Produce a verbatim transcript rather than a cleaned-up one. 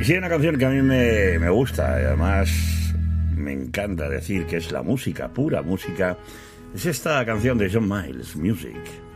si hay una canción que a mí me, me gusta y además me encanta decir que es la música, pura música, es esta canción de John Miles, Music.